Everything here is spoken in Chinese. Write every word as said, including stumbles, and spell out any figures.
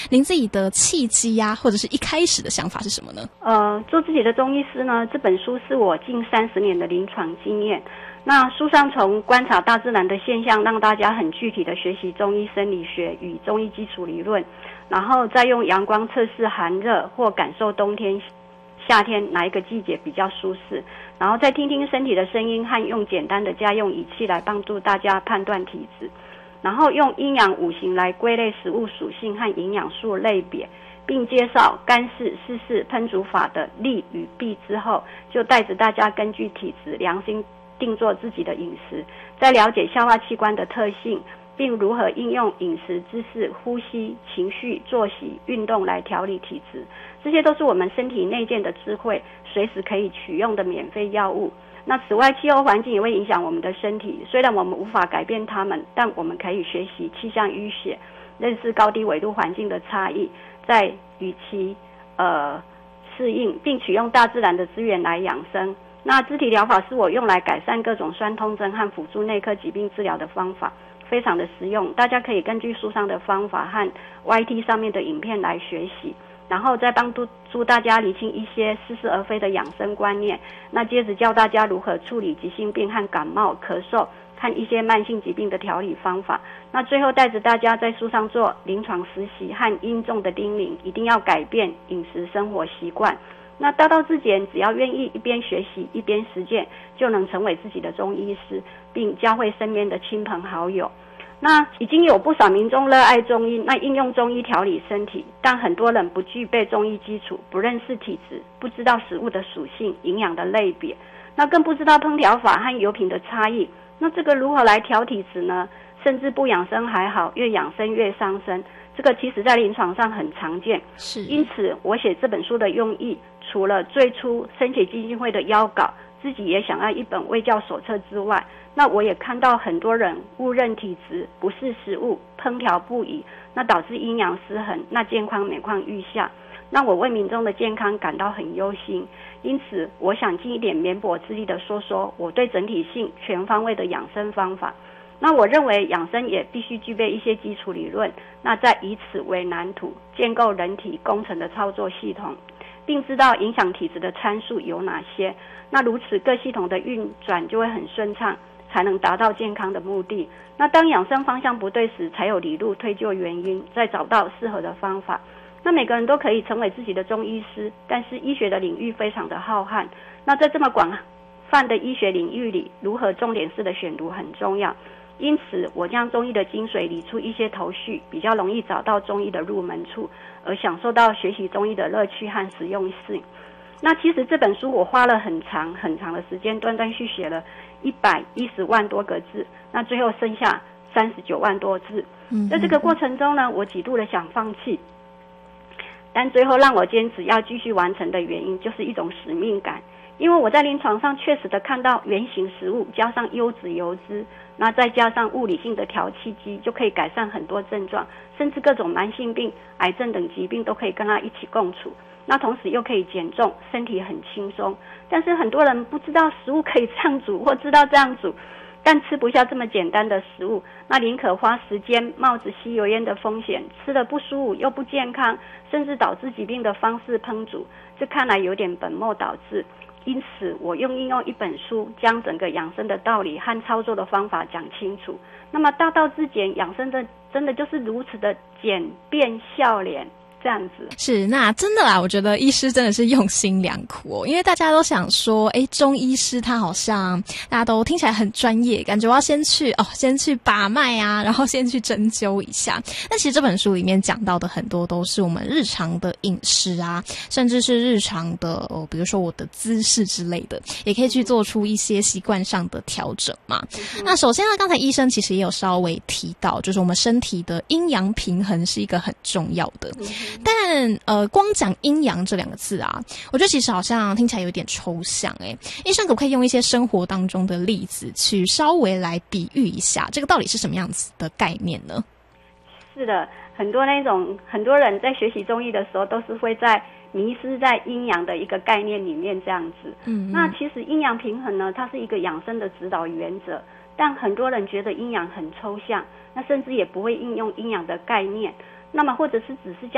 您自己的契机呀、啊，或者是一开始的想法是什么呢？ 呃，做自己的中医师呢，这本书是我近三十年的临床经验。那书上从观察大自然的现象，让大家很具体的学习中医生理学与中医基础理论，然后再用阳光测试寒热或感受冬天夏天哪一个季节比较舒适，然后再听听身体的声音和用简单的家用仪器来帮助大家判断体质，然后用阴阳五行来归类食物属性和营养素类别，并介绍干式、湿式烹煮法的利与弊之后，就带着大家根据体质量身定做自己的饮食，再了解消化器官的特性，并如何应用饮食知识、呼吸、情绪、作息、运动来调理体质。这些都是我们身体内建的智慧，随时可以取用的免费药物。那此外，气候环境也会影响我们的身体，虽然我们无法改变它们，但我们可以学习气象医学，认识高低纬度环境的差异，再与其呃适应，并取用大自然的资源来养生。那肢体疗法是我用来改善各种酸痛症和辅助内科疾病治疗的方法，非常的实用，大家可以根据书上的方法和 Y T 上面的影片来学习，然后再帮助大家厘清一些似是而非的养生观念。那接着教大家如何处理急性病和感冒、咳嗽和一些慢性疾病的调理方法。那最后带着大家在书上做临床实习和殷重的叮咛，一定要改变饮食生活习惯。那大道至简，只要愿意一边学习一边实践，就能成为自己的中医师，并教会身边的亲朋好友。那已经有不少民众热爱中医，那应用中医调理身体，但很多人不具备中医基础，不认识体质，不知道食物的属性、营养的类别，那更不知道烹调法和油品的差异。那这个如何来调体质呢？甚至不养生还好，越养生越伤身，这个其实在临床上很常见。 是， 因此我写这本书的用意，除了最初生血基金会的邀稿，自己也想要一本卫教手册之外，那我也看到很多人误认体质，不是食物烹调不宜，那导致阴阳失衡，那健康每况愈下，让我为民众的健康感到很忧心。因此我想尽一点绵薄之力的说说我对整体性全方位的养生方法。那我认为养生也必须具备一些基础理论，那再以此为蓝图，建构人体工程的操作系统，并知道影响体质的参数有哪些，那如此各系统的运转就会很顺畅，才能达到健康的目的。那当养生方向不对时，才有理路推究原因，再找到适合的方法。那每个人都可以成为自己的中医师，但是医学的领域非常的浩瀚，那在这么广泛的医学领域里，如何重点式的选读很重要。因此我将中医的精髓理出一些头绪，比较容易找到中医的入门处，而享受到学习中医的乐趣和实用性。那其实这本书我花了很长很长的时间，断断续续写了一百一十万多个字，那最后剩下三十九万多字。在这个过程中呢，我几度的想放弃，但最后让我坚持要继续完成的原因，就是一种使命感。因为我在临床上确实的看到原型食物加上优质油脂，那再加上物理性的调气机，就可以改善很多症状，甚至各种慢性病、癌症等疾病都可以跟它一起共处。那同时又可以减重，身体很轻松。但是很多人不知道食物可以这样煮，或知道这样煮，但吃不下这么简单的食物，那宁可花时间冒着吸油烟的风险，吃得不舒服又不健康，甚至导致疾病的方式烹煮，这看来有点本末倒置。因此我用应用一本书，将整个养生的道理和操作的方法讲清楚。那么大道至简，养生的真的就是如此的简便笑脸，这样子。 是，那真的啦，我觉得医师真的是用心良苦哦，因为大家都想说，诶，中医师他好像大家都听起来很专业，感觉我要先去哦，先去把脉啊，然后先去针灸一下。但其实这本书里面讲到的很多都是我们日常的饮食啊，甚至是日常的哦，比如说我的姿势之类的，也可以去做出一些习惯上的调整嘛。嗯、那首先呢，刚才医生其实也有稍微提到，就是我们身体的阴阳平衡是一个很重要的。嗯但呃，光讲阴阳这两个字啊，我觉得其实好像听起来有点抽象诶。医生可不可以用一些生活当中的例子去稍微来比喻一下，这个到底是什么样子的概念呢？ 是的，很多那种很多人在学习中医的时候，都是会在迷失在阴阳的一个概念里面这样子。嗯, 嗯，那其实阴阳平衡呢，它是一个养生的指导原则，但很多人觉得阴阳很抽象，那甚至也不会应用阴阳的概念。那么或者是只是